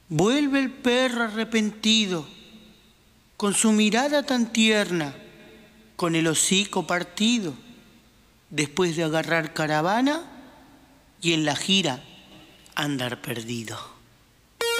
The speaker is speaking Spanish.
Vuelve el perro arrepentido, con su mirada tan tierna, con el hocico partido, después de agarrar caravana y en la gira andar perdido.